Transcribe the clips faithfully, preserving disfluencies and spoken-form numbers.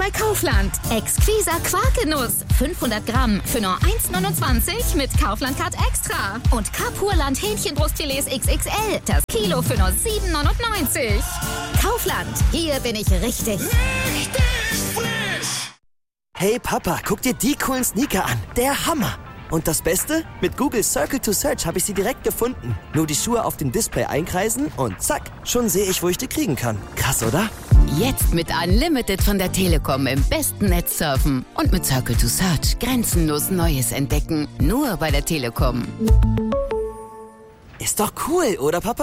bei Kaufland. Exquiser Quarkenuss, fünfhundert Gramm für nur eins neunundzwanzig mit Kaufland-Card Extra. Und Kapurland Hähnchenbrustfilets X X L, das Kilo für nur sieben neunundneunzig. Kaufland, hier bin ich richtig. Richtig frisch! Hey Papa, guck dir die coolen Sneaker an. Der Hammer! Und das Beste? Mit Google Circle to Search habe ich sie direkt gefunden. Nur die Schuhe auf dem Display einkreisen und zack, schon sehe ich, wo ich die kriegen kann. Krass, oder? Jetzt mit Unlimited von der Telekom im besten Netz surfen. Und mit Circle to Search grenzenlos Neues entdecken. Nur bei der Telekom. Ist doch cool, oder Papa?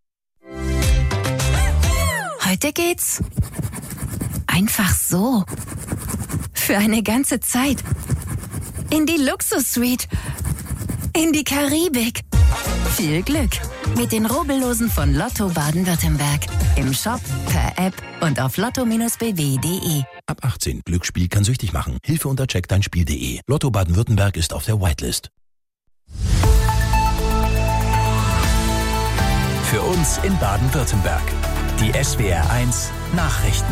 Heute geht's einfach so. Für eine ganze Zeit. In die Luxus-Suite. In die Karibik. Viel Glück mit den Rubbellosen von Lotto Baden-Württemberg. Im Shop, per App und auf lotto Bindestrich b w punkt d e. Ab achtzehn. Glücksspiel kann süchtig machen. Hilfe unter check dein Spiel punkt de. Lotto Baden-Württemberg ist auf der Whitelist. Für uns in Baden-Württemberg. Die S W R eins Nachrichten.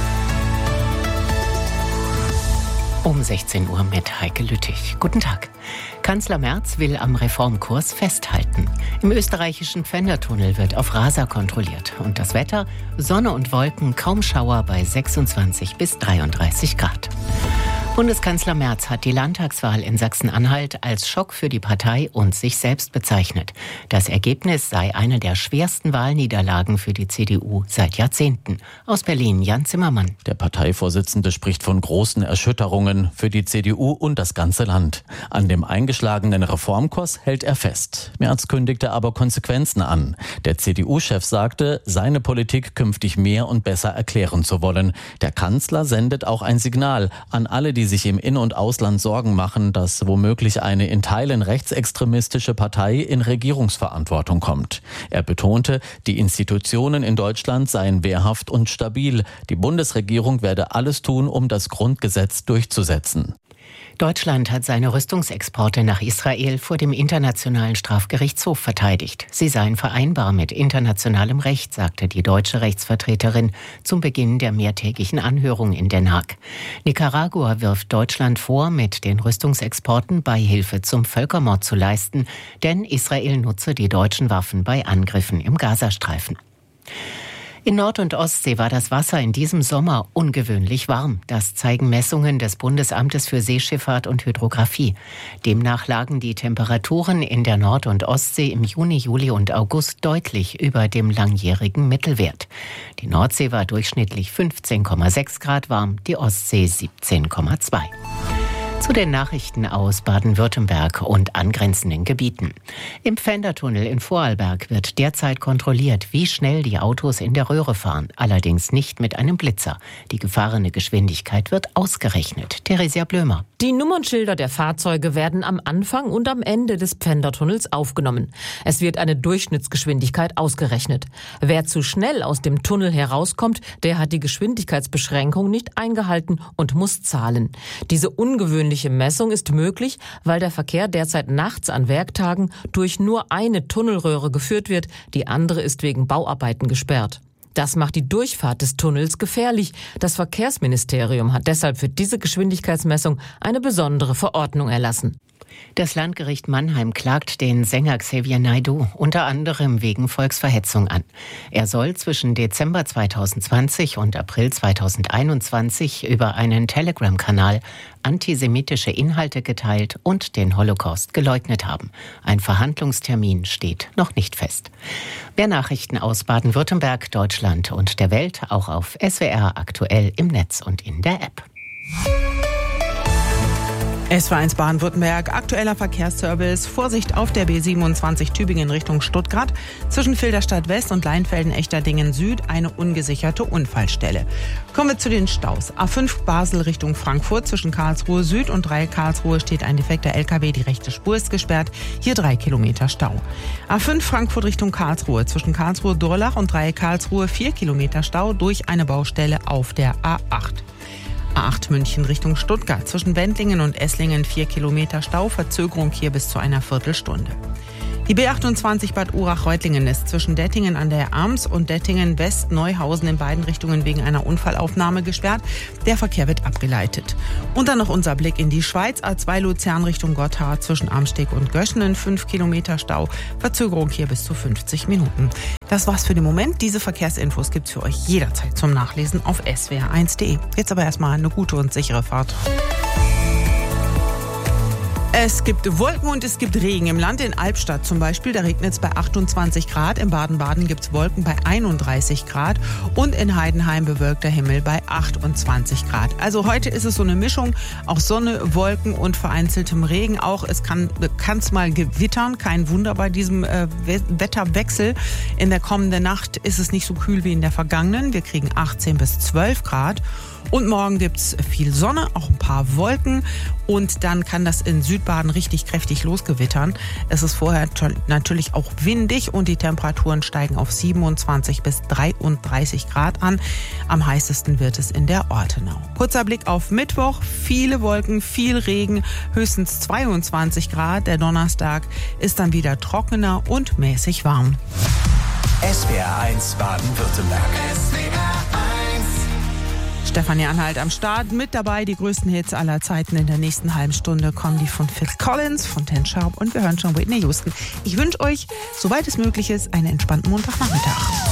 Um sechzehn Uhr mit Heike Lüttich. Guten Tag. Kanzler Merz will am Reformkurs festhalten. Im österreichischen Pfändertunnel wird auf Raser kontrolliert. Und das Wetter? Sonne und Wolken, kaum Schauer bei sechsundzwanzig bis dreiunddreißig Grad. Bundeskanzler Merz hat die Landtagswahl in Sachsen-Anhalt als Schock für die Partei und sich selbst bezeichnet. Das Ergebnis sei eine der schwersten Wahlniederlagen für die C D U seit Jahrzehnten. Aus Berlin, Jan Zimmermann. Der Parteivorsitzende spricht von großen Erschütterungen für die C D U und das ganze Land. An dem eingeschlagenen Reformkurs hält er fest. Merz kündigte aber Konsequenzen an. Der C D U-Chef sagte, seine Politik künftig mehr und besser erklären zu wollen. Der Kanzler sendet auch ein Signal an alle, die sich im In- und Ausland Sorgen machen, dass womöglich eine in Teilen rechtsextremistische Partei in Regierungsverantwortung kommt. Er betonte, die Institutionen in Deutschland seien wehrhaft und stabil. Die Bundesregierung werde alles tun, um das Grundgesetz durchzusetzen. Deutschland hat seine Rüstungsexporte nach Israel vor dem Internationalen Strafgerichtshof verteidigt. Sie seien vereinbar mit internationalem Recht, sagte die deutsche Rechtsvertreterin zum Beginn der mehrtägigen Anhörung in Den Haag. Nicaragua wirft Deutschland vor, mit den Rüstungsexporten Beihilfe zum Völkermord zu leisten, denn Israel nutze die deutschen Waffen bei Angriffen im Gazastreifen. In Nord- und Ostsee war das Wasser in diesem Sommer ungewöhnlich warm. Das zeigen Messungen des Bundesamtes für Seeschifffahrt und Hydrographie. Demnach lagen die Temperaturen in der Nord- und Ostsee im Juni, Juli und August deutlich über dem langjährigen Mittelwert. Die Nordsee war durchschnittlich fünfzehn Komma sechs Grad warm, die Ostsee siebzehn Komma zwei. Zu den Nachrichten aus Baden-Württemberg und angrenzenden Gebieten. Im Pfändertunnel in Vorarlberg wird derzeit kontrolliert, wie schnell die Autos in der Röhre fahren. Allerdings nicht mit einem Blitzer. Die gefahrene Geschwindigkeit wird ausgerechnet. Theresia Blömer. Die Nummernschilder der Fahrzeuge werden am Anfang und am Ende des Pfändertunnels aufgenommen. Es wird eine Durchschnittsgeschwindigkeit ausgerechnet. Wer zu schnell aus dem Tunnel herauskommt, der hat die Geschwindigkeitsbeschränkung nicht eingehalten und muss zahlen. Diese ungewöhnliche Die Messung ist möglich, weil der Verkehr derzeit nachts an Werktagen durch nur eine Tunnelröhre geführt wird, die andere ist wegen Bauarbeiten gesperrt. Das macht die Durchfahrt des Tunnels gefährlich. Das Verkehrsministerium hat deshalb für diese Geschwindigkeitsmessung eine besondere Verordnung erlassen. Das Landgericht Mannheim klagt den Sänger Xavier Naidoo unter anderem wegen Volksverhetzung an. Er soll zwischen Dezember zweitausendzwanzig und April zweitausendeinundzwanzig über einen Telegram-Kanal antisemitische Inhalte geteilt und den Holocaust geleugnet haben. Ein Verhandlungstermin steht noch nicht fest. Mehr Nachrichten aus Baden-Württemberg, Deutschland und der Welt auch auf S W R aktuell im Netz und in der App. S W R eins Baden-Württemberg, aktueller Verkehrsservice. Vorsicht auf der B siebenundzwanzig Tübingen Richtung Stuttgart. Zwischen Filderstadt West und Leinfelden-Echterdingen Süd eine ungesicherte Unfallstelle. Kommen wir zu den Staus. A fünf Basel Richtung Frankfurt. Zwischen Karlsruhe Süd und drei Karlsruhe steht ein defekter L K W. Die rechte Spur ist gesperrt. Hier drei Kilometer Stau. A fünf Frankfurt Richtung Karlsruhe. Zwischen Karlsruhe Durlach und drei Karlsruhe vier Kilometer Stau durch eine Baustelle auf der A acht. A acht München Richtung Stuttgart. Zwischen Wendlingen und Esslingen vier Kilometer Stau. Verzögerung hier bis zu einer Viertelstunde. Die B achtundzwanzig Bad Urach-Reutlingen ist zwischen Dettingen an der Arms und Dettingen-West-Neuhausen in beiden Richtungen wegen einer Unfallaufnahme gesperrt. Der Verkehr wird abgeleitet. Und dann noch unser Blick in die Schweiz. A zwei Luzern Richtung Gotthard zwischen Amsteg und Göschenen. fünf Kilometer Stau. Verzögerung hier bis zu fünfzig Minuten. Das war's für den Moment. Diese Verkehrsinfos gibt's für euch jederzeit zum Nachlesen auf S W R eins punkt de. Jetzt aber erstmal eine gute und sichere Fahrt. Es gibt Wolken und es gibt Regen. Im Land in Albstadt zum Beispiel, da regnet es bei achtundzwanzig Grad. In Baden-Baden gibt es Wolken bei einunddreißig Grad. Und in Heidenheim bewölkter Himmel bei achtundzwanzig Grad. Also heute ist es so eine Mischung, auch Sonne, Wolken und vereinzeltem Regen. Auch es kann es mal gewittern. Kein Wunder bei diesem äh, Wetterwechsel. In der kommenden Nacht ist es nicht so kühl wie in der vergangenen. Wir kriegen achtzehn bis zwölf Grad. Und morgen gibt's viel Sonne, auch ein paar Wolken. Und dann kann das in Südbaden richtig kräftig losgewittern. Es ist vorher t- natürlich auch windig und die Temperaturen steigen auf siebenundzwanzig bis dreiunddreißig Grad an. Am heißesten wird es in der Ortenau. Kurzer Blick auf Mittwoch. Viele Wolken, viel Regen, höchstens zweiundzwanzig Grad. Der Donnerstag ist dann wieder trockener und mäßig warm. S W R eins Baden-Württemberg. Stefanie Anhalt am Start, mit dabei die größten Hits aller Zeiten. In der nächsten halben Stunde kommen die von Phil Collins, von Ten Sharp und wir hören schon Whitney Houston. Ich wünsche euch, soweit es möglich ist, einen entspannten Montagnachmittag.